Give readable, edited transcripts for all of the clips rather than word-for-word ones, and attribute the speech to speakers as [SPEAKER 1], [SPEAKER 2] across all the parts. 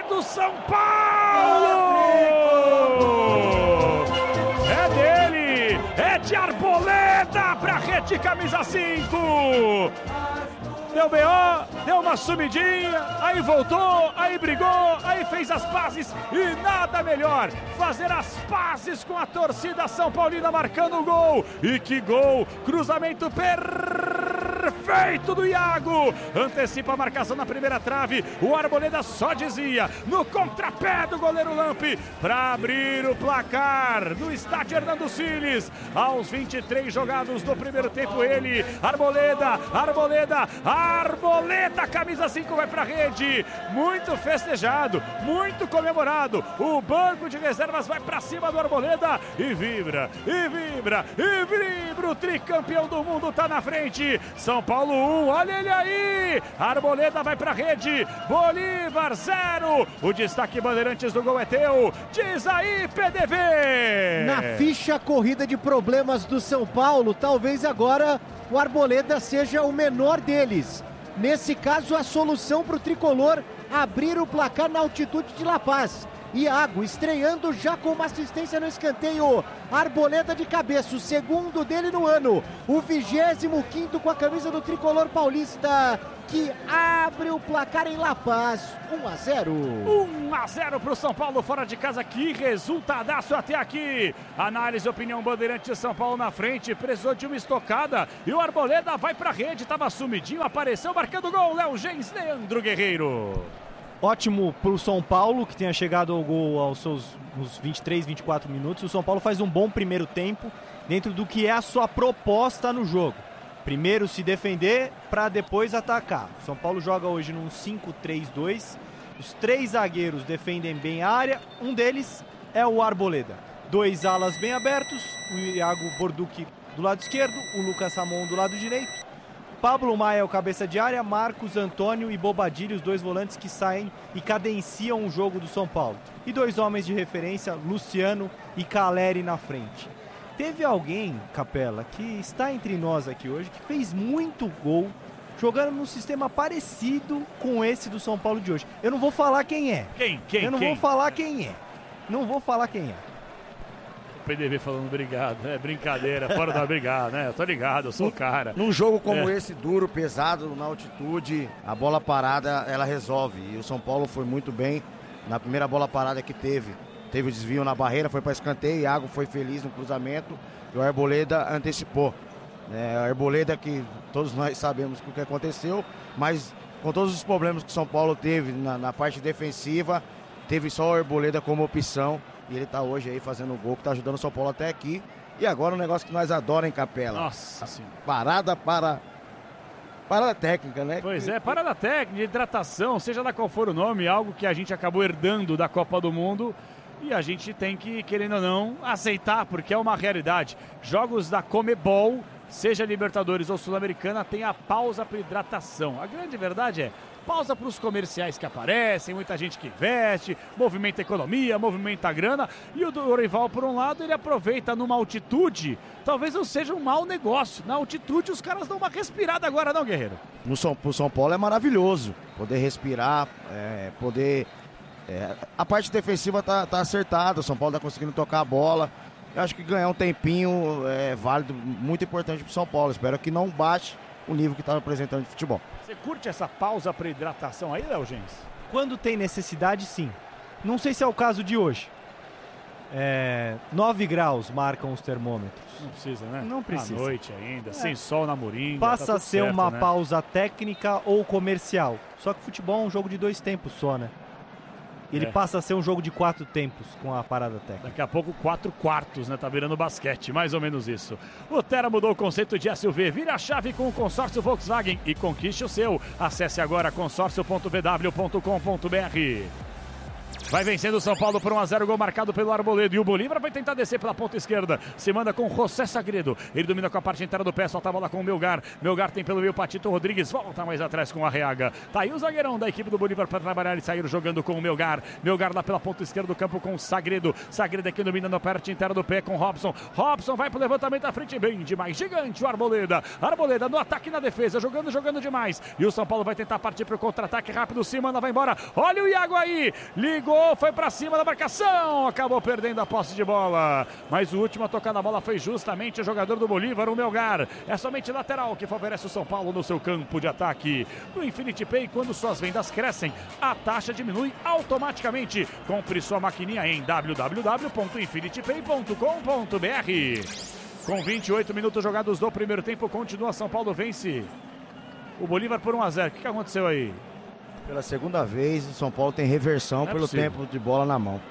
[SPEAKER 1] do São Paulo! É dele! É de Arboleda pra rede, camisa 5! Deu B.O., deu uma sumidinha, aí voltou, aí brigou, aí fez as pazes e nada melhor fazer as pazes com a torcida São Paulina marcando o gol. E que gol! Cruzamento perfeito do Iago, antecipa a marcação na primeira trave, o Arboleda só dizia, no contrapé do goleiro Lampe, para abrir o placar no estádio Hernando Siles, aos 23 jogados do primeiro tempo, ele, Arboleda, camisa 5 vai para a rede, muito festejado, muito comemorado, o banco de reservas vai para cima do Arboleda e vibra, o tricampeão do mundo tá na frente, São Paulo 1, olha ele aí, Arboleda vai pra rede, Bolívar 0, o destaque Bandeirantes do gol é teu, diz aí PDV!
[SPEAKER 2] Na ficha corrida de problemas do São Paulo, talvez agora o Arboleda seja o menor deles. Nesse caso, a solução para o tricolor abrir o placar na altitude de La Paz. Iago estreando já com uma assistência no escanteio, Arboleda de cabeça, o segundo dele no ano, o 25º com a camisa do tricolor paulista, que abre o placar em La Paz, 1-0.
[SPEAKER 1] 1-0 para o São Paulo fora de casa, que resultadaço até aqui. Análise, opinião Bandeirante, São Paulo na frente, precisou de uma estocada e o Arboleda vai para a rede, estava sumidinho, apareceu marcando gol, Léo Gens, Leandro Guerreiro.
[SPEAKER 3] Ótimo para o São Paulo, que tenha chegado ao gol aos seus 23, 24 minutos. O São Paulo faz um bom primeiro tempo dentro do que é a sua proposta no jogo. Primeiro se defender para depois atacar. O São Paulo joga hoje num 5-3-2. Os 3 zagueiros defendem bem a área. Um deles é o Arboleda. 2 alas bem abertos. O Iago Borducci do lado esquerdo. O Lucas Ramon do lado direito. Pablo Maia é o cabeça de área, Marcos Antônio e Bobadilha, os 2 volantes que saem e cadenciam o jogo do São Paulo. E 2 homens de referência, Luciano e Caleri na frente. Teve alguém, Capela, que está entre nós aqui hoje, que fez muito gol, jogando num sistema parecido com esse do São Paulo de hoje. Eu não vou falar quem é. Eu não vou falar quem é. Não vou falar quem é.
[SPEAKER 1] PDV falando obrigado, é brincadeira, fora da brigada, né? Eu tô ligado, eu sou o cara.
[SPEAKER 4] Num jogo como esse, duro, pesado, na altitude, a bola parada, ela resolve. E o São Paulo foi muito bem na primeira bola parada que teve. Teve o desvio na barreira, foi para escanteio, Iago foi feliz no cruzamento e o Arboleda antecipou. O Arboleda, que todos nós sabemos o que aconteceu, mas com todos os problemas que o São Paulo teve na parte defensiva, teve só o Arboleda como opção. E ele tá hoje aí fazendo o gol que tá ajudando o São Paulo até aqui. E agora um negócio que nós adoramos em Capela.
[SPEAKER 1] Nossa Senhora.
[SPEAKER 4] Parada técnica, né?
[SPEAKER 1] Pois é, parada técnica, hidratação, seja lá qual for o nome, algo que a gente acabou herdando da Copa do Mundo. E a gente tem que, querendo ou não, aceitar, porque é uma realidade. Jogos da Comebol, seja Libertadores ou Sul-Americana, tem a pausa para hidratação. A grande verdade é, pausa para os comerciais que aparecem, muita gente que investe, movimenta a economia, movimenta a grana. E o Dorival, por um lado, ele aproveita numa altitude, talvez não seja um mau negócio. Na altitude os caras dão uma respirada agora, não, Guerreiro?
[SPEAKER 4] Pro São Paulo é maravilhoso poder respirar, a parte defensiva tá acertada, o São Paulo tá conseguindo tocar a bola. Eu acho que ganhar um tempinho é válido, muito importante pro São Paulo. Espero que não baixe o nível que tá apresentando de futebol.
[SPEAKER 1] Você curte essa pausa para hidratação aí, Léo Gens?
[SPEAKER 3] Quando tem necessidade, sim. Não sei se é o caso de hoje. 9 graus marcam os termômetros.
[SPEAKER 1] Não precisa, né?
[SPEAKER 3] Não precisa.
[SPEAKER 1] À noite ainda, sem sol na moringa.
[SPEAKER 3] Passa
[SPEAKER 1] tá
[SPEAKER 3] a ser
[SPEAKER 1] certo,
[SPEAKER 3] uma
[SPEAKER 1] né?
[SPEAKER 3] pausa técnica ou comercial. Só que futebol é um jogo de 2 tempos só, né? E ele passa a ser um jogo de 4 tempos com a parada técnica.
[SPEAKER 1] Daqui a pouco 4 quartos, né? Tá virando basquete, mais ou menos isso. O Terra mudou o conceito de SUV. Vira a chave com o consórcio Volkswagen e conquiste o seu. Acesse agora consórcio.vw.com.br. Vai vencendo o São Paulo por 1-0, gol marcado pelo Arboleda. E o Bolívar vai tentar descer pela ponta esquerda. Se manda com José Sagredo. Ele domina com a parte inteira do pé, solta a bola com o Melgar. Melgar tem pelo meio Patito Rodrigues, volta mais atrás com o Arreaga. Tá aí o zagueirão da equipe do Bolívar para trabalhar e sair jogando com o Melgar. Melgar lá pela ponta esquerda do campo com o Sagredo. Sagredo aqui domina na parte inteira do pé com Robson. Robson vai pro levantamento à frente, bem demais. Gigante o Arboleda. Arboleda no ataque e na defesa, jogando demais. E o São Paulo vai tentar partir pro contra-ataque rápido. Se manda, vai embora. Olha o Iago aí. Ligou. Foi para cima da marcação, acabou perdendo a posse de bola, mas o último a tocar na bola foi justamente o jogador do Bolívar, o Melgar. É somente lateral que favorece o São Paulo no seu campo de ataque. No Infinity Pay, quando suas vendas crescem, a taxa diminui automaticamente. Compre sua maquininha em www.infinitypay.com.br. Com 28 minutos jogados do primeiro tempo, continua São Paulo vence o Bolívar por 1-0. O que aconteceu aí?
[SPEAKER 4] Pela segunda vez, o São Paulo tem reversão pelo tempo de bola na mão.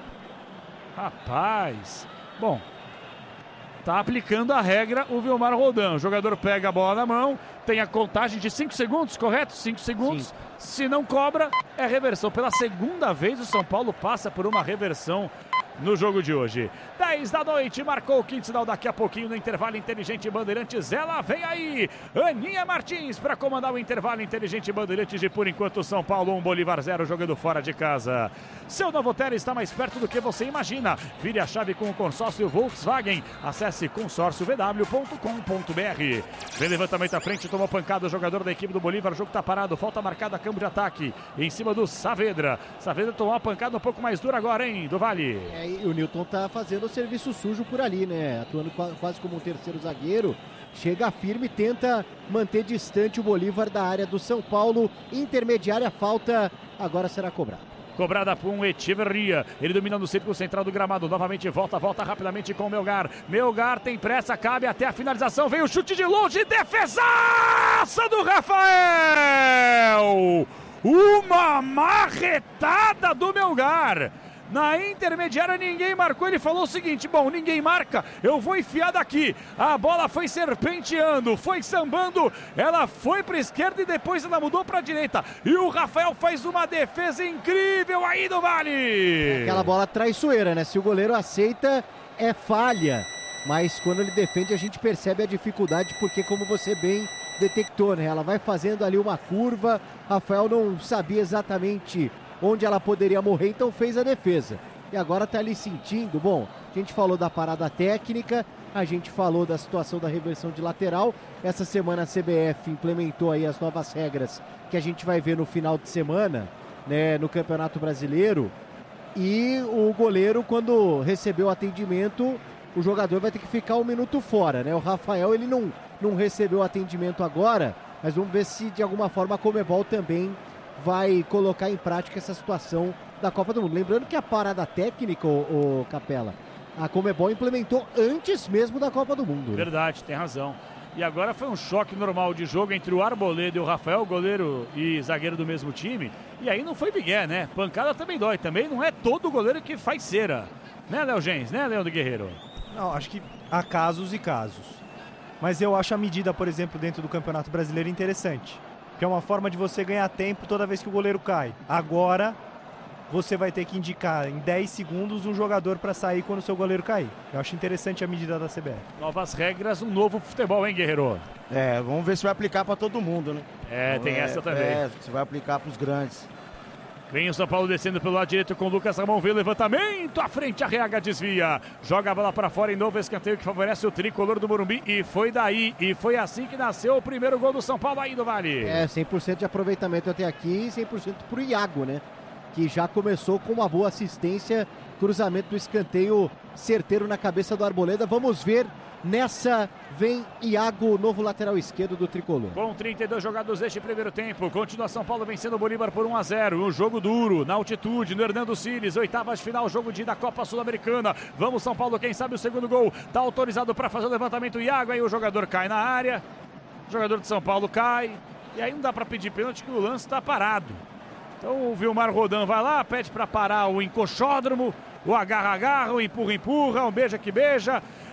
[SPEAKER 1] Rapaz, bom, tá aplicando a regra o Vilmar Roldan. O jogador pega a bola na mão, tem a contagem de 5 segundos, correto? 5 segundos. Sim. Se não cobra, é reversão. Pela segunda vez, o São Paulo passa por uma reversão no jogo de hoje. 10 da noite, marcou o quinto sinal daqui a pouquinho no intervalo inteligente Bandeirantes. Ela vem aí, Aninha Martins para comandar o intervalo inteligente Bandeirantes. E por enquanto São Paulo 1, Bolívar 0, jogando fora de casa. Seu novo Terra está mais perto do que você imagina. Vire a chave com o consórcio Volkswagen. Acesse consórciovw.com.br. Vem levantamento à frente, tomou pancada o jogador da equipe do Bolívar. O jogo está parado, falta marcada, campo de ataque em cima do Saavedra. Saavedra tomou uma pancada um pouco mais dura agora, hein, do Vale.
[SPEAKER 2] E o Newton tá fazendo o serviço sujo por ali, né? Atuando quase como um terceiro zagueiro. Chega firme, tenta manter distante o Bolívar da área do São Paulo. Intermediária, falta agora será cobrada.
[SPEAKER 1] Cobrada por um Echeverria. Ele domina no círculo central do gramado. Novamente volta rapidamente com o Melgar. Melgar tem pressa, cabe até a finalização. Vem o chute de longe, defesaça do Rafael! Uma marretada do Melgar. Na intermediária ninguém marcou, ele falou o seguinte: bom, ninguém marca, eu vou enfiar daqui. A bola foi serpenteando, foi sambando, ela foi para a esquerda e depois ela mudou para a direita. E o Rafael faz uma defesa incrível aí do Vale.
[SPEAKER 2] Aquela bola traiçoeira, né? Se o goleiro aceita, é falha. Mas quando ele defende, a gente percebe a dificuldade, porque como você bem detectou, né? Ela vai fazendo ali uma curva, Rafael não sabia exatamente onde ela poderia morrer, então fez a defesa. E agora tá ali sentindo, bom, a gente falou da parada técnica, a gente falou da situação da reversão de lateral. Essa semana a CBF implementou aí as novas regras que a gente vai ver no final de semana, né, no Campeonato Brasileiro. E o goleiro, quando recebeu o atendimento, o jogador vai ter que ficar 1 minuto fora, né? O Rafael, ele não recebeu o atendimento agora, mas vamos ver se de alguma forma a Conmebol também vai colocar em prática essa situação da Copa do Mundo. Lembrando que a parada técnica, o Capela, a Conmebol implementou antes mesmo da Copa do Mundo.
[SPEAKER 1] Verdade, tem razão. E agora foi um choque normal de jogo entre o Arboleda e o Rafael, goleiro e zagueiro do mesmo time. E aí não foi migué, né? Pancada também dói. Também não é todo goleiro que faz cera. Né, Léo Gens? Né, Leandro Guerreiro?
[SPEAKER 3] Não, acho que há casos e casos. Mas eu acho a medida, por exemplo, dentro do Campeonato Brasileiro interessante. Que é uma forma de você ganhar tempo toda vez que o goleiro cai. Agora, você vai ter que indicar em 10 segundos um jogador para sair quando o seu goleiro cair. Eu acho interessante a medida da CBF.
[SPEAKER 1] Novas regras, um novo futebol, hein, Guerreiro?
[SPEAKER 4] Vamos ver se vai aplicar para todo mundo, né?
[SPEAKER 1] Tem essa também.
[SPEAKER 4] Se vai aplicar para os grandes.
[SPEAKER 1] Vem o São Paulo descendo pelo lado direito com o Lucas Ramon, vem o levantamento, à frente, Arreaga desvia, joga a bola para fora em novo escanteio que favorece o tricolor do Morumbi, e foi daí, e foi assim que nasceu o primeiro gol do São Paulo aí do Vale.
[SPEAKER 2] 100% de aproveitamento até aqui, 100% pro Iago, né? Que já começou com uma boa assistência, cruzamento do escanteio certeiro na cabeça do Arboleda. Vamos ver, nessa vem Iago, novo lateral esquerdo do tricolor.
[SPEAKER 1] Com 32 jogados deste primeiro tempo, continua São Paulo vencendo o Bolívar por 1-0. Um jogo duro, na altitude, no Hernando Siles, oitavas de final, jogo de ida da Copa Sul-Americana. Vamos São Paulo, quem sabe o segundo gol. Tá autorizado para fazer o levantamento Iago, aí o jogador cai na área. O jogador de São Paulo cai, e aí não dá para pedir pênalti que o lance está parado. Então o Vilmar Roldan vai lá, pede para parar o encoxódromo, o agarra-agarra, o empurra-empurra, um beija que beija.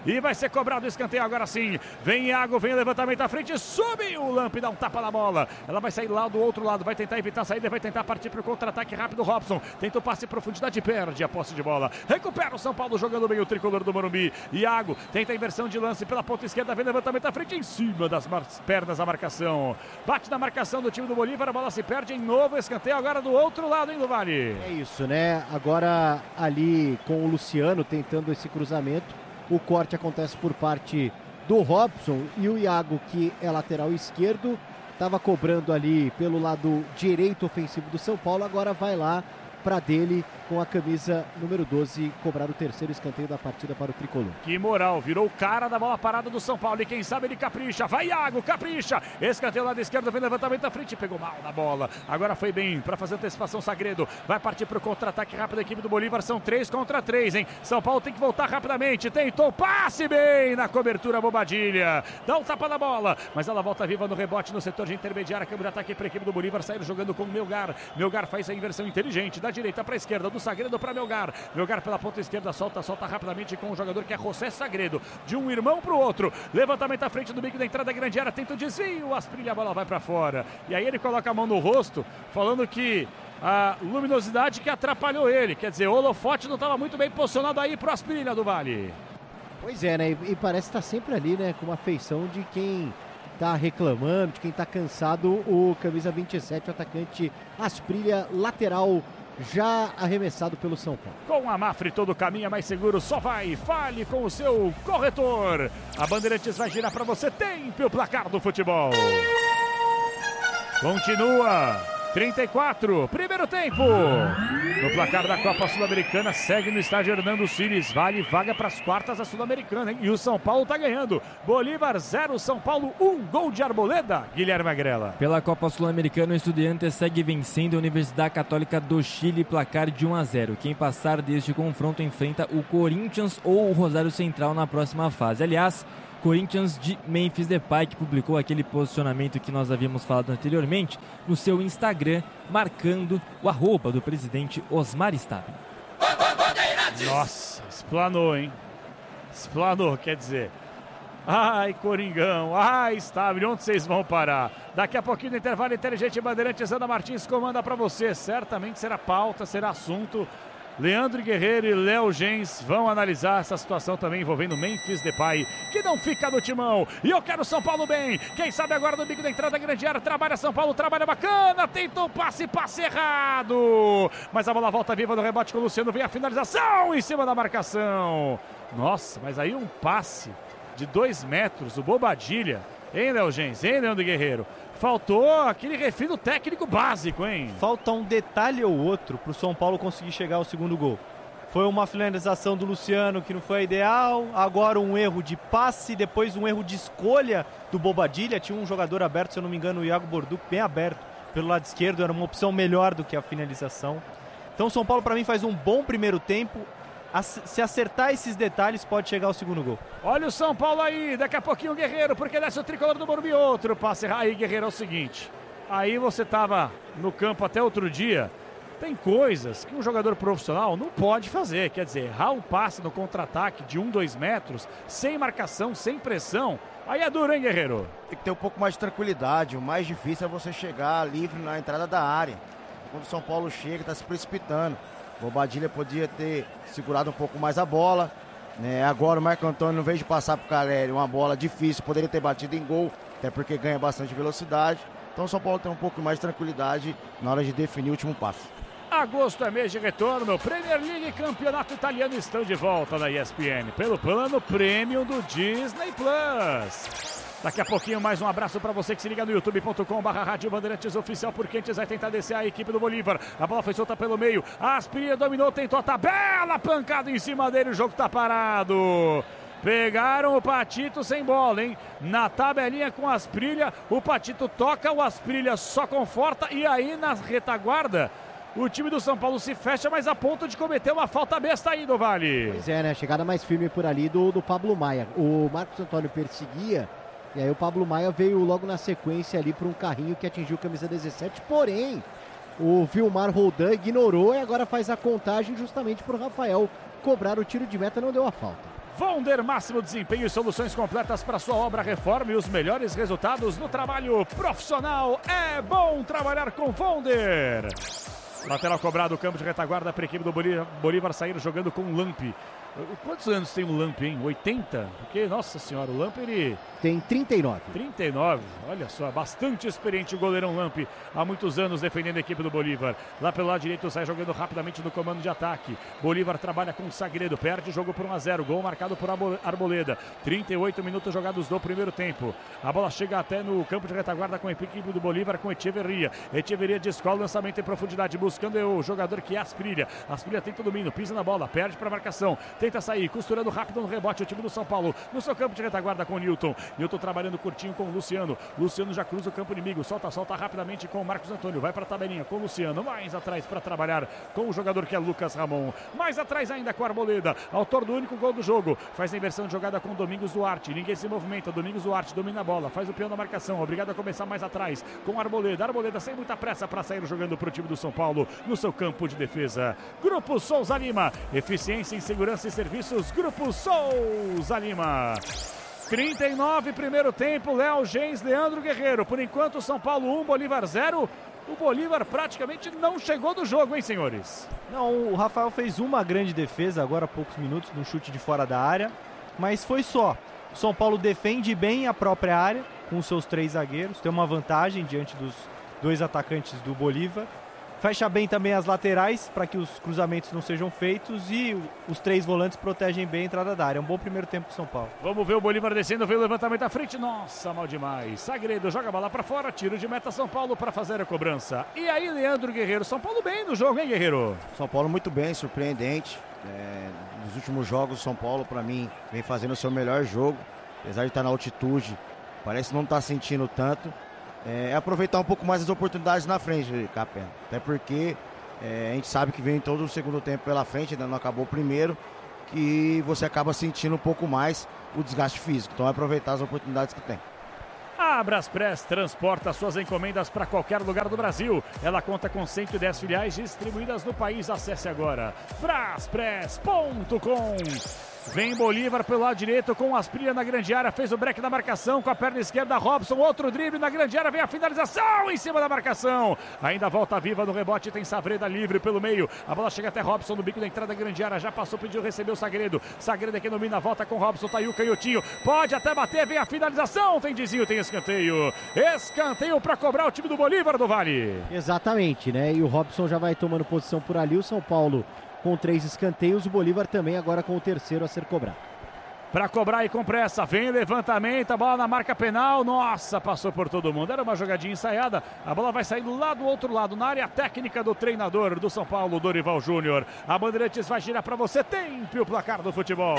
[SPEAKER 1] e vai ser cobrado o escanteio agora sim. Vem Iago, vem o levantamento à frente, sobe o Lamp, dá um tapa na bola. Ela vai sair lá do outro lado, vai tentar evitar a saída, vai tentar partir para o contra-ataque rápido. Robson tenta o passe em profundidade, perde a posse de bola. Recupera o São Paulo jogando bem o tricolor do Morumbi. Iago tenta a inversão de lance pela ponta esquerda, vem levantamento à frente em cima das pernas a marcação. Bate na marcação do time do Bolívar, a bola se perde em novo escanteio agora do outro lado, hein, do Vale?
[SPEAKER 2] É isso, né? Agora ali com o Luciano tentando esse cruzamento, o corte acontece por parte do Robson e o Iago, que é lateral esquerdo, estava cobrando ali pelo lado direito ofensivo do São Paulo, agora vai lá para dele com a camisa número 12 cobrar o terceiro escanteio da partida para o tricolor.
[SPEAKER 1] Que moral, virou o cara da bola parada do São Paulo e quem sabe ele capricha, vai Iago, capricha, escanteio lado esquerdo, vem levantamento à frente, pegou mal na bola, agora foi bem para fazer antecipação. Sagredo vai partir para o contra-ataque rápido da equipe do Bolívar, são 3 contra 3, hein? São Paulo tem que voltar rapidamente, tentou, passe bem na cobertura, Bobadilha, dá um tapa na bola, mas ela volta viva no rebote no setor de intermediária, câmbio de ataque para a equipe do Bolívar, saíram jogando com o Melgar faz a inversão inteligente, da direita para a esquerda, do Sagredo para Melgar pela ponta esquerda, solta rapidamente com o jogador que é José Sagredo, de um irmão para o outro, levantamento à frente do bico da entrada da grande área, tenta o desvio, Asprilha, a bola vai para fora, e aí ele coloca a mão no rosto, falando que a luminosidade que atrapalhou ele, quer dizer, o holofote não estava muito bem posicionado aí pro Asprilha do Vale.
[SPEAKER 2] Pois é, né, e parece estar sempre ali, né, com uma feição de quem tá reclamando, de quem tá cansado, o camisa 27, o atacante Asprilha, lateral já arremessado pelo São Paulo.
[SPEAKER 1] Com a Mafre todo caminho é mais seguro, só vai, fale com o seu corretor. A Bandeirantes vai girar para você, tempo o placar do futebol. Continua, 34, primeiro tempo. No placar da Copa Sul-Americana, segue no estádio Hernando Siles, vale vaga para as quartas da Sul-Americana, hein? E o São Paulo tá ganhando. Bolívar 0, São Paulo 1, gol de Arboleda, Guilherme Agrela.
[SPEAKER 5] Pela Copa Sul-Americana, o Estudiantes segue vencendo a Universidade Católica do Chile, placar de 1-0. Quem passar deste confronto enfrenta o Corinthians ou o Rosário Central na próxima fase. Aliás, Corinthians de Memphis Depay, que publicou aquele posicionamento que nós havíamos falado anteriormente no seu Instagram, marcando o arroba do presidente Osmar Stabile.
[SPEAKER 1] Nossa, explanou, hein? Explanou, quer dizer. Ai, Coringão, ai, Stabile, onde vocês vão parar? Daqui a pouquinho no intervalo inteligente, Bandeirantes, Ana Martins comanda para você. Certamente será pauta, será assunto. Leandro Guerreiro e Léo Gens vão analisar essa situação também envolvendo Memphis Depay, que não fica no timão. E eu quero São Paulo bem. Quem sabe agora no bico da entrada da grande área, trabalha São Paulo, trabalha bacana, tentou o passe errado. Mas a bola volta viva no rebote com o Luciano, vem a finalização em cima da marcação. Nossa, mas aí um passe de 2 metros, o Bobadilha, hein, Léo Gens, hein, Leandro Guerreiro? Faltou aquele refino técnico básico, hein?
[SPEAKER 3] Falta um detalhe ou outro para o São Paulo conseguir chegar ao segundo gol. Foi uma finalização do Luciano que não foi ideal, agora um erro de passe, depois um erro de escolha do Bobadilha. Tinha um jogador aberto, se eu não me engano, o Iago Borduc, bem aberto pelo lado esquerdo, era uma opção melhor do que a finalização. Então o São Paulo, para mim, faz um bom primeiro tempo. Se acertar esses detalhes, pode chegar ao segundo gol.
[SPEAKER 1] Olha o São Paulo aí, daqui a pouquinho o Guerreiro, porque desce o tricolor do Morumbi, outro passe. Aí, Guerreiro, é o seguinte, aí você tava no campo até outro dia, tem coisas que um jogador profissional não pode fazer, quer dizer, errar um passe no contra-ataque de 2 metros, sem marcação, sem pressão, aí é duro, hein, Guerreiro?
[SPEAKER 4] Tem que ter um pouco mais de tranquilidade, o mais difícil é você chegar livre na entrada da área. Quando o São Paulo chega, tá se precipitando. Bobadilha podia ter segurado um pouco mais a bola, né? Agora o Marco Antônio, em vez de passar para o Caleri uma bola difícil, poderia ter batido em gol, até porque ganha bastante velocidade. Então o São Paulo tem um pouco mais de tranquilidade na hora de definir o último passo.
[SPEAKER 1] Agosto é mês de retorno, Premier League e Campeonato Italiano estão de volta na ESPN, pelo plano Premium do Disney Plus. Daqui a pouquinho mais um abraço para você que se liga no youtube.com/Rádio Bandeirantes Oficial, porque antes vai tentar descer a equipe do Bolívar. A bola foi solta pelo meio, a Asprilha dominou, tentou a tabela, pancada em cima dele, o jogo tá parado. Pegaram o Patito sem bola, hein? Na tabelinha com a Asprilha, o Patito toca, o Asprilha só conforta e aí na retaguarda o time do São Paulo se fecha, mas a ponto de cometer uma falta besta aí do Vale.
[SPEAKER 2] Pois é, né? Chegada mais firme por ali do Pablo Maia. O Marcos Antônio perseguia. E aí o Pablo Maia veio logo na sequência ali para um carrinho que atingiu o camisa 17, porém o Vilmar Roldan ignorou e agora faz a contagem justamente para o Rafael cobrar o tiro de meta, não deu a falta.
[SPEAKER 1] Vonder, máximo desempenho e soluções completas para sua obra, reforma e os melhores resultados no trabalho profissional. É bom trabalhar com Vonder. Lateral cobrado, campo de retaguarda para a equipe do Bolívar sair jogando com o Lamp. Quantos anos tem o Lamp, hein? 80? Porque, nossa senhora, o Lamp ele...
[SPEAKER 2] Tem 39.
[SPEAKER 1] 39, olha só, bastante experiente o goleirão Lamp, há muitos anos defendendo a equipe do Bolívar. Lá pelo lado direito sai jogando rapidamente no comando de ataque. Bolívar trabalha com o Sagredo, perde o jogo por 1-0, gol marcado por Arboleda. 38 minutos jogados do primeiro tempo. A bola chega até no campo de retaguarda com a equipe do Bolívar com Echeverria. Echeverria descola o lançamento em profundidade, buscando o jogador que é Asprilha. Asprilha tenta o domínio, pisa na bola, perde para a marcação. Tenta sair, costurando rápido no rebote o time do São Paulo, no seu campo de retaguarda com o Newton. Newton trabalhando curtinho com o Luciano. Luciano já cruza o campo inimigo, solta rapidamente com o Marcos Antônio. Vai para a tabelinha com o Luciano, mais atrás para trabalhar com o jogador que é Lucas Ramon. Mais atrás ainda com a Arboleda, autor do único gol do jogo. Faz a inversão de jogada com o Domingos Duarte. Ninguém se movimenta, Domingos Duarte domina a bola, faz o peão na marcação. Obrigado a começar mais atrás com a Arboleda. Arboleda sem muita pressa para sair jogando para o time do São Paulo no seu campo de defesa. Grupo Souza Lima, eficiência em segurança e serviços. Grupo Souza Lima. 39, primeiro tempo, Léo Gens, Leandro Guerreiro. Por enquanto, São Paulo 1, Bolívar 0. O Bolívar praticamente não chegou do jogo, hein, senhores?
[SPEAKER 3] Não, o Rafael fez uma grande defesa agora há poucos minutos, no chute de fora da área, mas foi só. O São Paulo defende bem a própria área, com os seus 3 zagueiros, tem uma vantagem diante dos 2 atacantes do Bolívar. Fecha bem também as laterais para que os cruzamentos não sejam feitos e os 3 volantes protegem bem a entrada da área. É um bom primeiro tempo do São Paulo.
[SPEAKER 1] Vamos ver o Bolívar descendo, veio o levantamento à frente. Nossa, mal demais. Sagredo joga a bola para fora, tiro de meta São Paulo para fazer a cobrança. E aí, Leandro Guerreiro, São Paulo bem no jogo, hein, Guerreiro?
[SPEAKER 4] São Paulo muito bem, surpreendente. Nos últimos jogos, o São Paulo, para mim, vem fazendo o seu melhor jogo. Apesar de estar na altitude, parece não estar sentindo tanto. Aproveitar um pouco mais as oportunidades na frente, Capena. Até porque a gente sabe que vem todo o segundo tempo pela frente, ainda não acabou o primeiro, que você acaba sentindo um pouco mais o desgaste físico. Então aproveitar as oportunidades que tem.
[SPEAKER 1] A Braspress transporta suas encomendas para qualquer lugar do Brasil. Ela conta com 110 filiais distribuídas no país. Acesse agora braspress.com. Vem Bolívar pelo lado direito com Asprilha na grande área, fez o break na marcação com a perna esquerda, Robson, outro drible na grande área, vem a finalização em cima da marcação, ainda volta viva no rebote, tem Savreda livre pelo meio, a bola chega até Robson no bico da entrada da grande área, já passou, pediu, recebeu o Sagredo aqui domina, volta com Robson, tá aí o canhotinho, pode até bater, vem a finalização, tem desvio, tem escanteio para cobrar o time do Bolívar do Vale.
[SPEAKER 2] Exatamente, né, e o Robson já vai tomando posição por ali, o São Paulo com 3 escanteios, o Bolívar também agora com o terceiro a ser cobrado.
[SPEAKER 1] Para cobrar e com pressa, vem levantamento, a bola na marca penal, nossa, passou por todo mundo, era uma jogadinha ensaiada, a bola vai sair lá do outro lado, na área técnica do treinador do São Paulo, Dorival Júnior. A Bandeirantes vai girar para você, tempo o placar do futebol.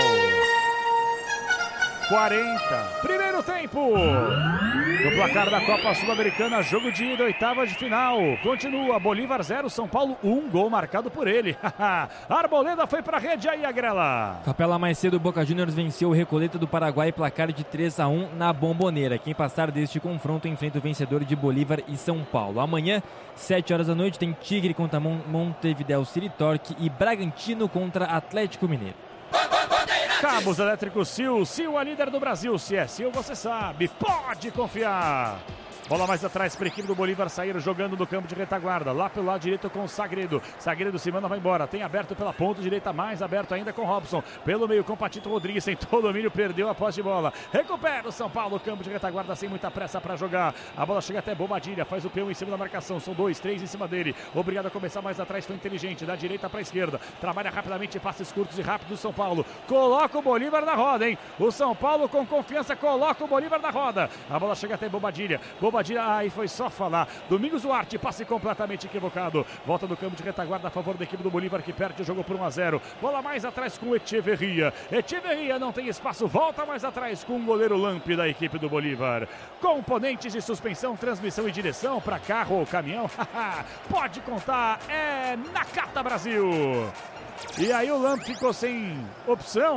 [SPEAKER 1] 40, primeiro tempo do placar da Copa Sul-Americana, jogo de ida, oitavas de final, continua, Bolívar 0, São Paulo 1, gol marcado por ele. Arboleda foi pra rede, aí a Grela.
[SPEAKER 5] Capela mais cedo, o Boca Juniors venceu o Recoleta do Paraguai, placar de 3-1 na Bomboneira. Quem passar deste confronto enfrenta o vencedor de Bolívar e São Paulo. Amanhã, 7 horas da noite, tem Tigre contra Montevideo City Torque e Bragantino contra Atlético Mineiro.
[SPEAKER 1] Cabos elétricos Sil, Sil é líder do Brasil, se é Sil você sabe, pode confiar. Bola mais atrás para a equipe do Bolívar sair jogando no campo de retaguarda. Lá pelo lado direito com o Sagredo. Sagredo se manda, vai embora. Tem aberto pela ponta direita, mais aberto ainda com Robson. Pelo meio com Patito Rodrigues, sem todo o domínio, perdeu a posse de bola. Recupera o São Paulo, campo de retaguarda sem muita pressa para jogar. A bola chega até Bobadilha, faz o peão em cima da marcação. São 2, 3 em cima dele. Obrigado a começar mais atrás, foi inteligente. Da direita para a esquerda. Trabalha rapidamente, passes curtos e rápidos do São Paulo. Coloca o Bolívar na roda, hein? O São Paulo com confiança coloca o Bolívar na roda. A bola chega até Bobadilha. Bobadilha, aí foi só falar. Domingos Duarte, passe completamente equivocado. Volta do campo de retaguarda a favor da equipe do Bolívar, que perde o jogo por 1-0. Bola mais atrás com o Echeverria. Echeverria não tem espaço, volta mais atrás com o goleiro Lamp da equipe do Bolívar. Componentes de suspensão, transmissão e direção para carro ou caminhão. Pode contar, é Nakata Brasil. E aí o Lamp ficou sem opção.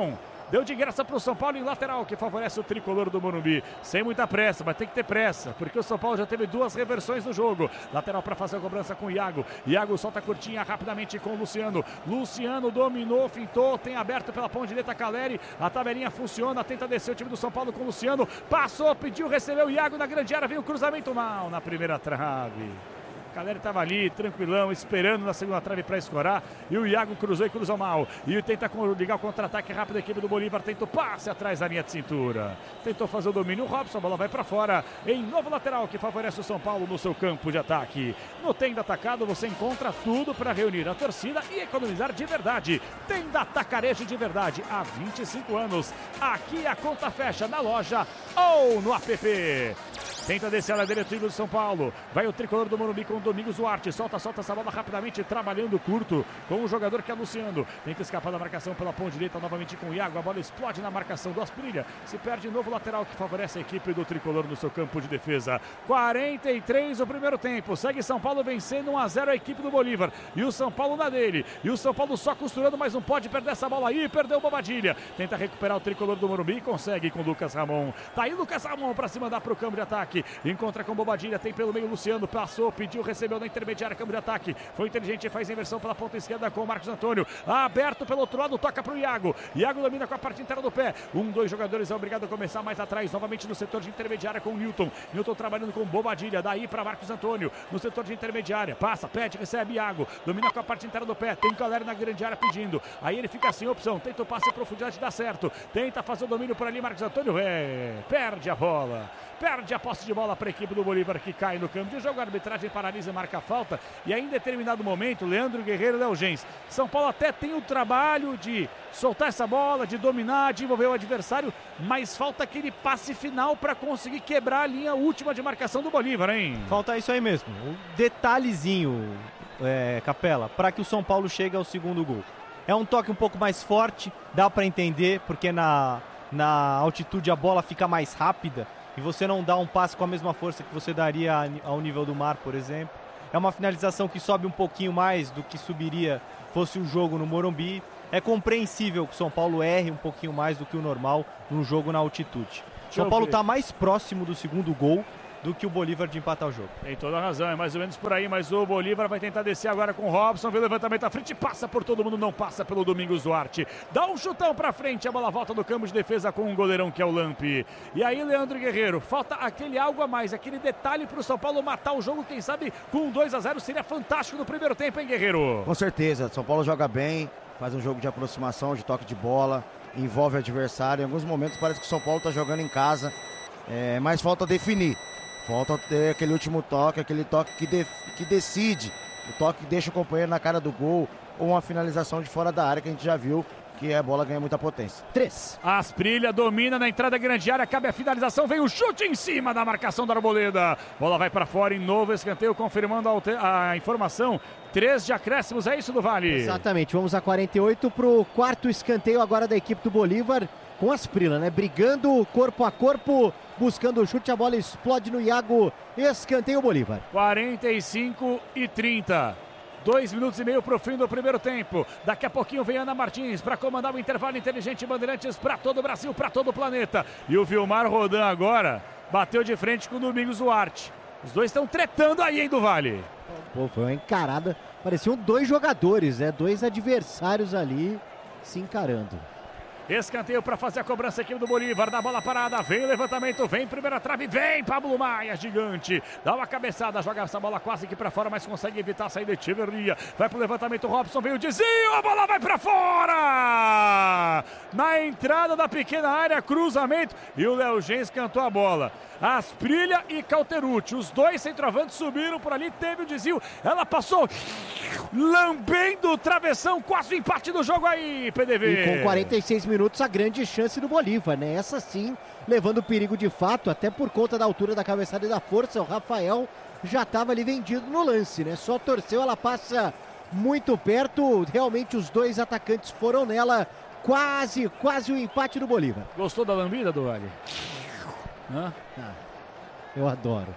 [SPEAKER 1] Deu de graça para o São Paulo em lateral, que favorece o tricolor do Morumbi. Sem muita pressa, mas tem que ter pressa, porque o São Paulo já teve 2 reversões no jogo. Lateral para fazer a cobrança com o Iago. Iago solta a curtinha rapidamente com o Luciano. Luciano dominou, fintou, tem aberto pela ponta direita Caleri. A tabelinha funciona, tenta descer o time do São Paulo com o Luciano. Passou, pediu, recebeu o Iago na grande área. Vem o cruzamento mal na primeira trave. Caleri estava ali, tranquilão, esperando na segunda trave para escorar. E o Iago cruzou e cruzou mal. E tenta ligar o contra-ataque rápido da equipe do Bolívar. Tenta o passe atrás da linha de cintura. Tentou fazer o domínio. O Robson, a bola vai para fora. Em novo lateral que favorece o São Paulo no seu campo de ataque. No Tenda Atacado você encontra tudo para reunir a torcida e economizar de verdade. Tenda Atacarejo de verdade. Há 25 anos. Aqui a conta fecha na loja ou no app. Tenta descer a ladeira do São Paulo. Vai o tricolor do Morumbi com o Domingos Duarte. Solta essa bola rapidamente, trabalhando curto com o jogador que é Luciano. Tenta escapar da marcação pela ponta direita novamente com o Iago. A bola explode na marcação do Asprilha. Se perde novo lateral que favorece a equipe do tricolor no seu campo de defesa. 43 o primeiro tempo. Segue São Paulo vencendo 1-0 a equipe do Bolívar. E o São Paulo na dele. E o São Paulo só costurando, mas não pode perder essa bola aí. Perdeu o Bobadilha. Tenta recuperar o tricolor do Morumbi e consegue com o Lucas Ramon. Tá aí Lucas Ramon para se mandar para o campo de ataque. Encontra com Bobadilha, tem pelo meio Luciano, passou, pediu, recebeu na intermediária, campo de ataque, foi inteligente, faz a inversão pela ponta esquerda com o Marcos Antônio, aberto pelo outro lado, toca para o Iago domina com a parte inteira do pé, 2 jogadores é obrigado a começar mais atrás, novamente no setor de intermediária com o Newton trabalhando com Bobadilha, daí para Marcos Antônio, no setor de intermediária, passa, pede, recebe Iago, domina com a parte inteira do pé, tem Caleri na grande área pedindo, aí ele fica sem opção, tenta o passe em profundidade, dá certo, tenta fazer o domínio por ali, Marcos Antônio, perde a bola. Perde a posse de bola para a equipe do Bolívar que cai no campo de jogo. A arbitragem paralisa e marca a falta. E aí, em determinado momento, Leandro Guerreiro e Léo Gens. São Paulo até tem o trabalho de soltar essa bola, de dominar, de envolver o adversário. Mas falta aquele passe final para conseguir quebrar a linha última de marcação do Bolívar, hein?
[SPEAKER 3] Falta isso aí mesmo. Um detalhezinho, Capela, para que o São Paulo chegue ao segundo gol. É um toque um pouco mais forte, dá para entender, porque na altitude a bola fica mais rápida. E você não dá um passe com a mesma força que você daria ao nível do mar, por exemplo. É uma finalização que sobe um pouquinho mais do que subiria fosse o jogo no Morumbi. É compreensível que o São Paulo erre um pouquinho mais do que o normal no jogo na altitude. O São Paulo está mais próximo do segundo gol do que o Bolívar de empatar o jogo.
[SPEAKER 1] Tem toda a razão, é mais ou menos por aí, mas o Bolívar vai tentar descer agora com o Robson, vê o levantamento à frente, passa por todo mundo, não passa pelo Domingos Duarte, dá um chutão pra frente, a bola volta do campo de defesa com um goleirão que é o Lampi. E aí, Leandro Guerreiro, falta aquele algo a mais, aquele detalhe pro São Paulo matar o jogo, quem sabe com 2-0 seria fantástico no primeiro tempo, hein, Guerreiro?
[SPEAKER 4] Com certeza, São Paulo joga bem, faz um jogo de aproximação, de toque de bola, envolve o adversário, em alguns momentos parece que o São Paulo tá jogando em casa, mas falta definir. Falta ter aquele último toque, aquele toque que decide, o toque que deixa o companheiro na cara do gol, ou uma finalização de fora da área que a gente já viu que a bola ganha muita potência.
[SPEAKER 2] 3.
[SPEAKER 1] Asprilha domina na entrada da grande área, cabe a finalização, vem o chute em cima da marcação da Arboleda. Bola vai para fora em novo escanteio, confirmando a informação. 3 de acréscimos, é isso do Vale?
[SPEAKER 2] Exatamente, vamos a 48 para o quarto escanteio agora da equipe do Bolívar. Com Asprilha, né? Brigando corpo a corpo, buscando o chute, a bola explode no Iago, escanteio Bolívar.
[SPEAKER 1] 45-30. 2 minutos e meio para o fim do primeiro tempo. Daqui a pouquinho vem Ana Martins para comandar o intervalo inteligente Bandeirantes para todo o Brasil, para todo o planeta. E o Vilmar Rodan agora bateu de frente com o Domingos Duarte. Os dois estão tretando aí, hein, do Vale?
[SPEAKER 2] Pô, foi uma encarada. Pareciam 2 jogadores, né? 2 adversários ali se encarando.
[SPEAKER 1] Escanteio para fazer a cobrança aqui do Bolívar, da bola parada, vem o levantamento, vem primeira trave, vem Pablo Maia, gigante, dá uma cabeçada, joga essa bola quase que para fora, mas consegue evitar a saída de Echeverria, vai pro levantamento, Robson, vem o desvio, a bola vai para fora, na entrada da pequena área, cruzamento, e o Léo Gens cantou a bola. Asprilha e Cauterucci, os dois centroavantes subiram por ali, teve o desvio, ela passou lambendo o travessão, quase o empate do jogo aí, PDV.
[SPEAKER 2] E com 46 minutos a grande chance do Bolívar, né? Essa sim, levando perigo de fato, até por conta da altura da cabeçada e da força, o Rafael já estava ali vendido no lance, né? Só torceu, ela passa muito perto, realmente os dois atacantes foram nela, quase o empate do Bolívar.
[SPEAKER 1] Gostou da lambida, do Vale?
[SPEAKER 2] Eu adoro.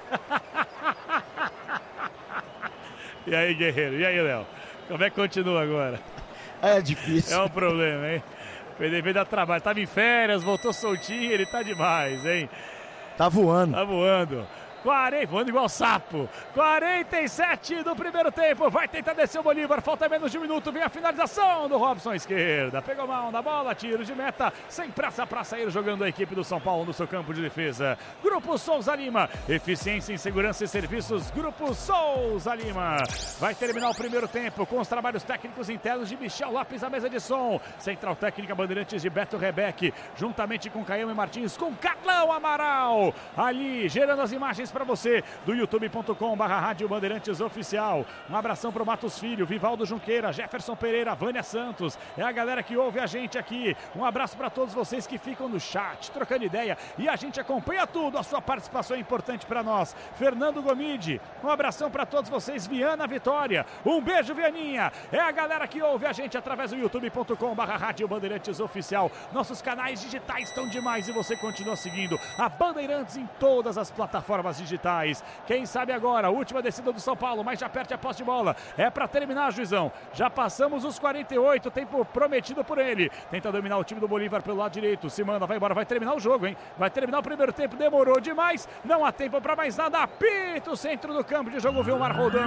[SPEAKER 1] E aí, Guerreiro? E aí, Léo? Como é que continua agora?
[SPEAKER 4] É difícil.
[SPEAKER 1] É um problema, hein? PDV dá trabalho, tava em férias, voltou soltinho, ele tá demais, hein?
[SPEAKER 4] Tá voando.
[SPEAKER 1] Tá voando. Voando igual sapo. 47 do primeiro tempo. Vai tentar descer o Bolívar. Falta menos de um minuto. Vem a finalização do Robson à esquerda. Pegou mão da bola. Tiro de meta. Sem pressa para sair jogando a equipe do São Paulo no seu campo de defesa. Grupo Souza Lima. Eficiência em segurança e serviços. Grupo Souza Lima. Vai terminar o primeiro tempo com os trabalhos técnicos internos de Michel Lopes à mesa de som. Central técnica Bandeirantes de Beto Rebeque. Juntamente com Caiame Martins. Com Carlão Amaral. Ali gerando as imagens para você do youtube.com/Rádio Bandeirantes Oficial. Um abração pro Matos Filho, Vivaldo Junqueira, Jefferson Pereira, Vânia Santos. É a galera que ouve a gente aqui. Um abraço para todos vocês que ficam no chat, trocando ideia. E a gente acompanha tudo. A sua participação é importante para nós. Fernando Gomide, um abração para todos vocês. Viana Vitória, um beijo, Vianinha. É a galera que ouve a gente através do youtube.com/Rádio Bandeirantes Oficial. Nossos canais digitais estão demais e você continua seguindo a Bandeirantes em todas as plataformas digitais. Quem sabe agora, última descida do São Paulo, mas já perde a posse de bola. É para terminar, Juizão. Já passamos os 48, tempo prometido por ele. Tenta dominar o time do Bolívar pelo lado direito. Se manda, vai embora, vai terminar o jogo, hein? Vai terminar o primeiro tempo, demorou demais. Não há tempo para mais nada. Apita o centro do campo de jogo, Vilmar Roldan.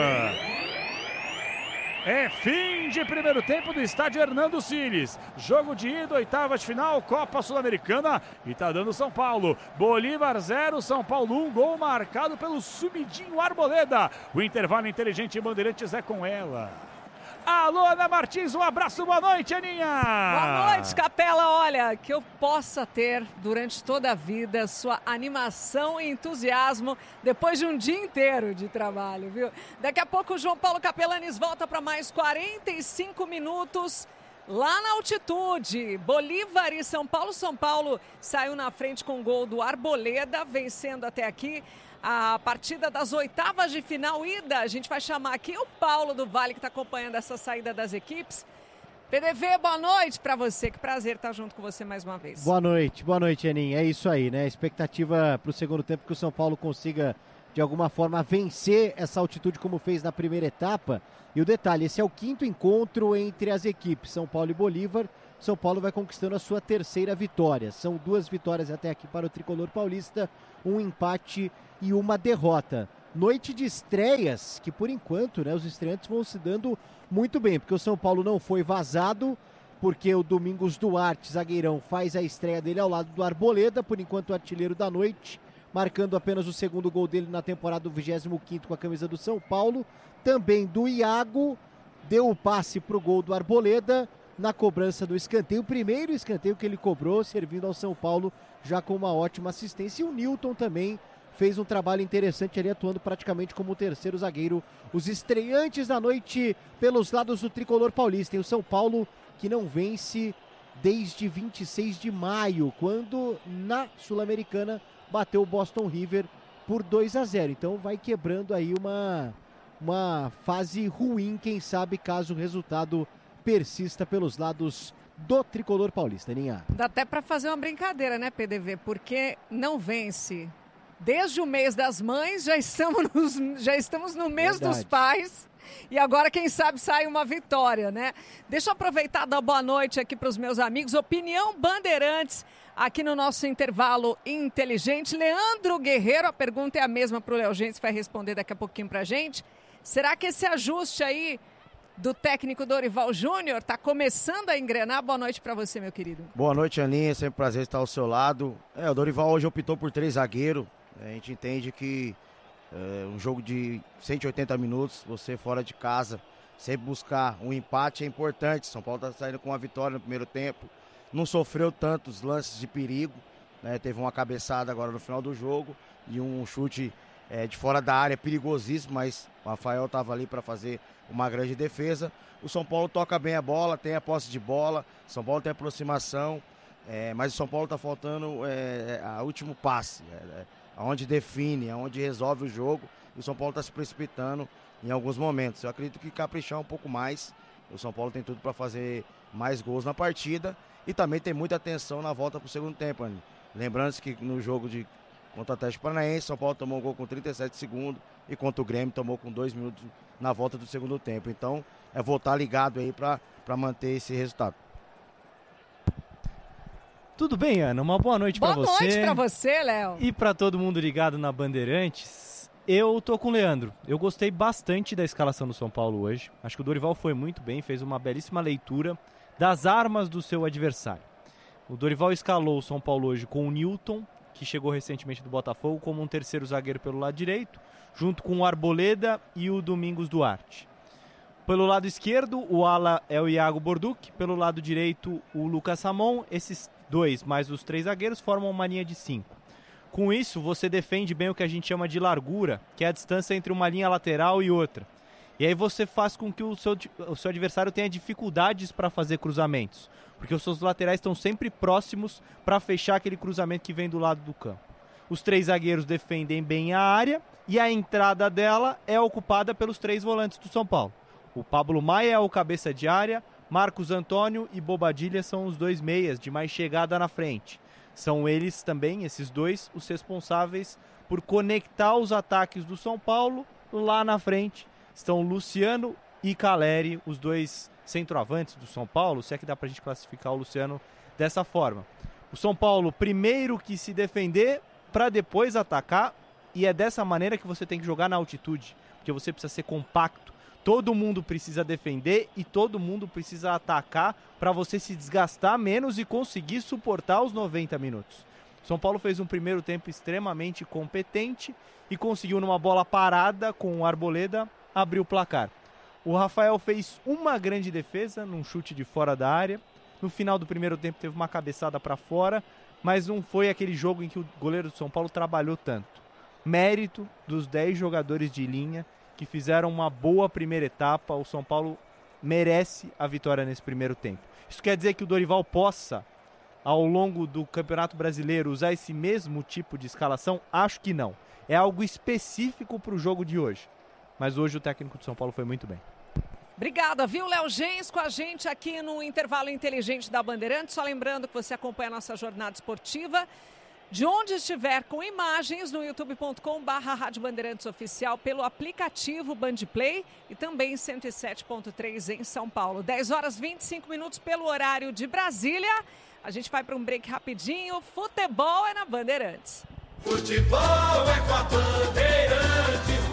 [SPEAKER 1] É fim de primeiro tempo do estádio Hernando Siles. Jogo de ida, oitavas de final, Copa Sul-Americana. E tá dando São Paulo. Bolívar 0, São Paulo 1. Gol marcado pelo sumidinho Arboleda. O intervalo inteligente Bandeirantes é com ela. Alô, Ana Martins, um abraço, boa noite, Aninha!
[SPEAKER 6] Boa noite, Capela. Olha, que eu possa ter durante toda a vida sua animação e entusiasmo depois de um dia inteiro de trabalho, viu? Daqui a pouco o João Paulo Capelanes volta para mais 45 minutos lá na altitude. Bolívar e São Paulo. São Paulo saiu na frente com o gol do Arboleda, vencendo até aqui a partida das oitavas de final ida. A gente vai chamar aqui o Paulo do Vale, que está acompanhando essa saída das equipes. PDV, boa noite para você. Que prazer estar junto com você mais uma vez.
[SPEAKER 2] Boa noite, Aninha. É isso aí, né? Expectativa para o segundo tempo que o São Paulo consiga, de alguma forma, vencer essa altitude como fez na primeira etapa. E o detalhe, esse é o quinto encontro entre as equipes, São Paulo e Bolívar. São Paulo vai conquistando a sua terceira vitória. São 2 vitórias até aqui para o tricolor paulista, um empate e uma derrota. Noite de estreias, que por enquanto, né, os estreantes vão se dando muito bem, porque o São Paulo não foi vazado, porque o Domingos Duarte, zagueirão, faz a estreia dele ao lado do Arboleda, por enquanto o artilheiro da noite, marcando apenas o segundo gol dele na temporada do 25º com a camisa do São Paulo. Também do Iago, deu o passe para o gol do Arboleda na cobrança do escanteio, o primeiro escanteio que ele cobrou, servindo ao São Paulo já com uma ótima assistência. E o Newton também fez um trabalho interessante ali, atuando praticamente como o terceiro zagueiro. Os estreantes da noite pelos lados do tricolor paulista. E o São Paulo que não vence desde 26 de maio, quando na Sul-Americana bateu o Boston River por 2-0. Então vai quebrando aí uma fase ruim, quem sabe, caso o resultado persista pelos lados do tricolor paulista, Aninha.
[SPEAKER 6] Dá até para fazer uma brincadeira, né, PDV? Porque não vence desde o mês das mães, já estamos no mês dos pais. E agora, quem sabe, sai uma vitória, né? Deixa eu aproveitar e dar boa noite aqui para os meus amigos. Opinião Bandeirantes, aqui no nosso intervalo inteligente. Leandro Guerreiro, a pergunta é a mesma para o Léo Gentes, vai responder daqui a pouquinho para a gente. Será que esse ajuste aí do técnico Dorival Júnior está começando a engrenar? Boa noite para você, meu querido.
[SPEAKER 4] Boa noite, Aninha. Sempre um prazer estar ao seu lado. O Dorival hoje optou por 3 zagueiros. A gente entende que um jogo de 180 minutos, você fora de casa, sempre buscar um empate é importante. São Paulo está saindo com uma vitória no primeiro tempo. Não sofreu tantos lances de perigo, né? Teve uma cabeçada agora no final do jogo e um chute de fora da área perigosíssimo, mas o Rafael estava ali para fazer uma grande defesa. O São Paulo toca bem a bola, tem a posse de bola, São Paulo tem aproximação, mas o São Paulo está faltando o último passe, aonde define, aonde resolve o jogo. E o São Paulo está se precipitando em alguns momentos. Eu acredito que caprichar um pouco mais. O São Paulo tem tudo para fazer mais gols na partida e também tem muita atenção na volta para o segundo tempo, Anny. Lembrando que no jogo contra o Atlético Paranaense, São Paulo tomou um gol com 37 segundos e contra o Grêmio tomou com 2 minutos na volta do segundo tempo. Então, voltar ligado aí para manter esse resultado.
[SPEAKER 3] Tudo bem, Ana? Uma boa noite pra você.
[SPEAKER 6] Boa noite pra você, Léo.
[SPEAKER 3] E pra todo mundo ligado na Bandeirantes. Eu tô com o Leandro. Eu gostei bastante da escalação do São Paulo hoje. Acho que o Dorival foi muito bem, fez uma belíssima leitura das armas do seu adversário. O Dorival escalou o São Paulo hoje com o Newton, que chegou recentemente do Botafogo, como um terceiro zagueiro pelo lado direito, junto com o Arboleda e o Domingos Duarte. Pelo lado esquerdo, o ala é o Iago Borduc, pelo lado direito, o Lucas Ramon. Esses dois, mais os 3 zagueiros, formam uma linha de 5. Com isso, você defende bem o que a gente chama de largura, que é a distância entre uma linha lateral e outra. E aí você faz com que o seu adversário tenha dificuldades para fazer cruzamentos, porque os seus laterais estão sempre próximos para fechar aquele cruzamento que vem do lado do campo. Os 3 zagueiros defendem bem a área e a entrada dela é ocupada pelos 3 volantes do São Paulo. O Pablo Maia é o cabeça de área, Marcos Antônio e Bobadilla são os 2 meias de mais chegada na frente. São eles também, esses 2, os responsáveis por conectar os ataques do São Paulo lá na frente. Estão Luciano e Caleri, os 2 centroavantes do São Paulo, se é que dá pra gente classificar o Luciano dessa forma. O São Paulo primeiro que se defender para depois atacar, e é dessa maneira que você tem que jogar na altitude, porque você precisa ser compacto. Todo mundo precisa defender e todo mundo precisa atacar para você se desgastar menos e conseguir suportar os 90 minutos. São Paulo fez um primeiro tempo extremamente competente e conseguiu, numa bola parada com o Arboleda, abrir o placar. O Rafael fez uma grande defesa num chute de fora da área. No final do primeiro tempo teve uma cabeçada para fora, mas não foi aquele jogo em que o goleiro do São Paulo trabalhou tanto. Mérito dos 10 jogadores de linha que fizeram uma boa primeira etapa. O São Paulo merece a vitória nesse primeiro tempo. Isso quer dizer que o Dorival possa, ao longo do Campeonato Brasileiro, usar esse mesmo tipo de escalação? Acho que não. É algo específico para o jogo de hoje. Mas hoje o técnico do São Paulo foi muito bem.
[SPEAKER 6] Obrigada, viu, Léo Gens, com a gente aqui no Intervalo Inteligente da Bandeirantes. Só lembrando que você acompanha a nossa jornada esportiva de onde estiver, com imagens no youtube.com/Rádio Bandeirantes Oficial, pelo aplicativo Bandplay e também 107.3 em São Paulo. 10 horas 25 minutos pelo horário de Brasília. A gente vai para um break rapidinho. Futebol é na Bandeirantes.
[SPEAKER 7] Futebol é com a Bandeirantes.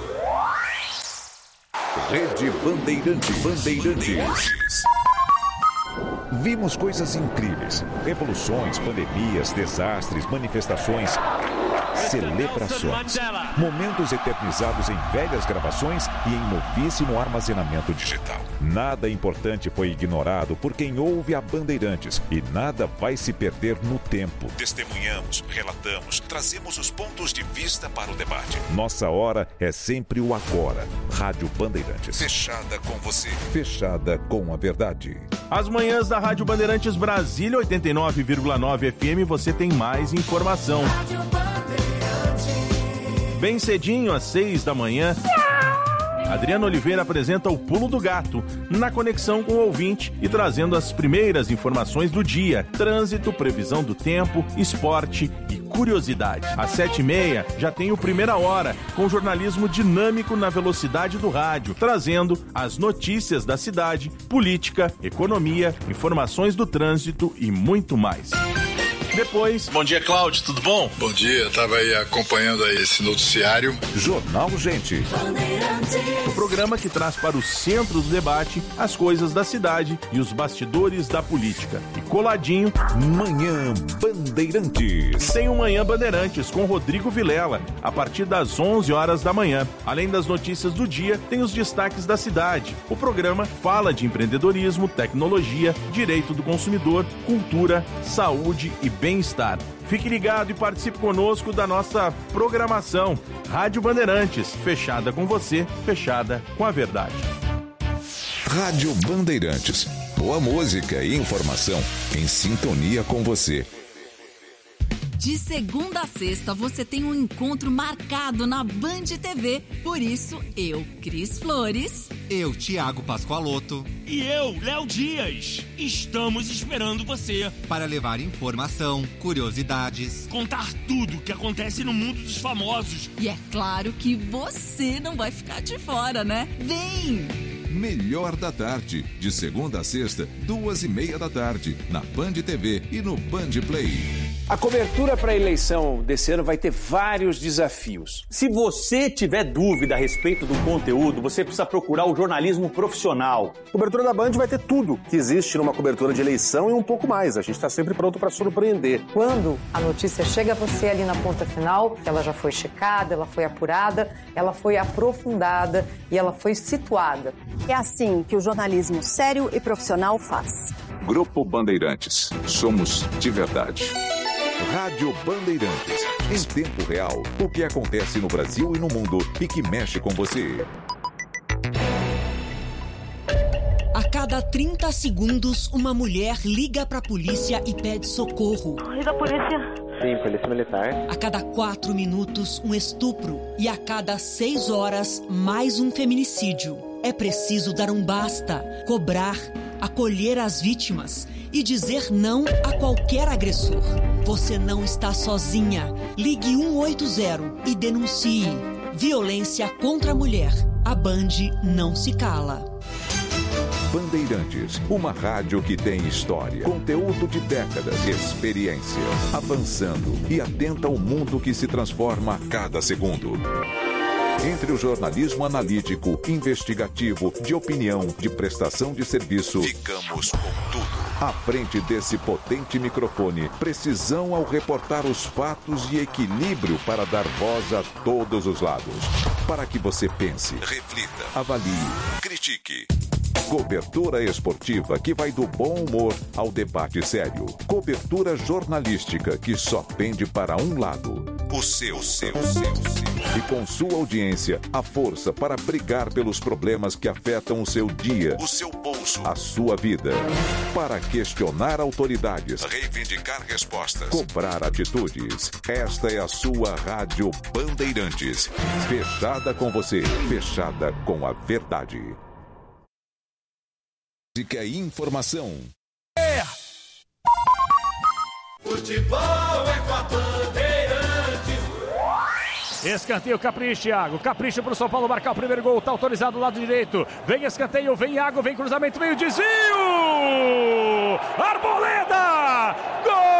[SPEAKER 8] Rede Bandeirantes. Vimos coisas incríveis, revoluções, pandemias, desastres, manifestações, celebrações, momentos eternizados em velhas gravações e em novíssimo armazenamento digital. Nada importante foi ignorado por quem ouve a Bandeirantes e nada vai se perder no tempo. Testemunhamos, relatamos, trazemos os pontos de vista para o debate. Nossa hora é sempre o agora. Rádio Bandeirantes. Fechada com você. Fechada com a verdade.
[SPEAKER 1] As manhãs da Rádio Bandeirantes Brasília 89,9 FM, você tem mais informação. Bem cedinho, às 6 da manhã, Adriano Oliveira apresenta o Pulo do Gato, na conexão com o ouvinte e trazendo as primeiras informações do dia, trânsito, previsão do tempo, esporte e curiosidade. Às 7h30 já tem o Primeira Hora, com jornalismo dinâmico na velocidade do rádio, trazendo as notícias da cidade, política, economia, informações do trânsito e muito mais. Depois...
[SPEAKER 9] Bom dia, Cláudio, tudo bom?
[SPEAKER 10] Bom dia, estava aí acompanhando aí esse noticiário.
[SPEAKER 8] Jornal Gente.
[SPEAKER 1] O programa que traz para o centro do debate as coisas da cidade e os bastidores da política. E coladinho...
[SPEAKER 8] Manhã Bandeirantes.
[SPEAKER 1] Tem o Manhã Bandeirantes com Rodrigo Vilela, a partir das 11 horas da manhã. Além das notícias do dia, tem os destaques da cidade. O programa fala de empreendedorismo, tecnologia, direito do consumidor, cultura, saúde e bem-estar. Fique ligado e participe conosco da nossa programação. Rádio Bandeirantes, fechada com você, fechada com a verdade.
[SPEAKER 8] Rádio Bandeirantes, boa música e informação em sintonia com você.
[SPEAKER 11] De segunda a sexta, você tem um encontro marcado na Band TV. Por isso, eu, Cris Flores...
[SPEAKER 12] Eu, Thiago Pascoaloto.
[SPEAKER 13] E eu, Léo Dias. Estamos esperando você.
[SPEAKER 12] Para levar informação, curiosidades.
[SPEAKER 13] Contar tudo o que acontece no mundo dos famosos.
[SPEAKER 11] E é claro que você não vai ficar de fora, né? Vem!
[SPEAKER 8] Melhor da Tarde, de segunda a sexta, 2h30 da tarde, na Band TV e no Band Play.
[SPEAKER 9] A cobertura para a eleição desse ano vai ter vários desafios.
[SPEAKER 14] Se você tiver dúvida a respeito do conteúdo, você precisa procurar o jornalismo profissional.
[SPEAKER 15] A cobertura da Band vai ter tudo que existe numa cobertura de eleição e um pouco mais. A gente está sempre pronto para surpreender.
[SPEAKER 16] Quando a notícia chega a você ali na ponta final, ela já foi checada, ela foi apurada, ela foi aprofundada e ela foi situada.
[SPEAKER 17] É assim que o jornalismo sério e profissional faz.
[SPEAKER 8] Grupo Bandeirantes. Somos de verdade. Rádio Bandeirantes. Em tempo real, o que acontece no Brasil e no mundo e que mexe com você.
[SPEAKER 18] A cada 30 segundos, uma mulher liga para a polícia e pede socorro.
[SPEAKER 19] Liga a polícia. Sim, polícia militar.
[SPEAKER 18] A cada 4 minutos, um estupro. E a cada 6 horas, mais um feminicídio. É preciso dar um basta, cobrar, acolher as vítimas e dizer não a qualquer agressor. Você não está sozinha. Ligue 180 e denuncie. Violência contra a mulher. A Band não se cala.
[SPEAKER 8] Bandeirantes, uma rádio que tem história, conteúdo de décadas, experiência, avançando e atenta ao mundo que se transforma a cada segundo. Entre o jornalismo analítico, investigativo, de opinião, de prestação de serviço, ficamos com tudo. À frente desse potente microfone, precisão ao reportar os fatos e equilíbrio para dar voz a todos os lados. Para que você pense, reflita, avalie, critique. Cobertura esportiva que vai do bom humor ao debate sério. Cobertura jornalística que só pende para um lado. O seu. E com sua audiência, a força para brigar pelos problemas que afetam o seu dia, o seu bolso, a sua vida. Para questionar autoridades, reivindicar respostas, cobrar atitudes. Esta é a sua Rádio Bandeirantes. Fechada com você, fechada com a verdade. Música e informação.
[SPEAKER 7] Futebol é com a Bandeirantes.
[SPEAKER 1] Escanteio, Capricho, Thiago. Capricho para o São Paulo marcar o primeiro gol. Está autorizado do lado direito. Vem escanteio, vem Iago, vem cruzamento, vem o desvio. Arboleda! Gol!